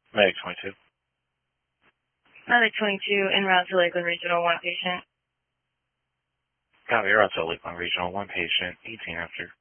Medic 22. Medic 22, en route to Lakeland Regional, 1 patient. Copy, you're out to Lakeland Regional, 1 patient, 18 after.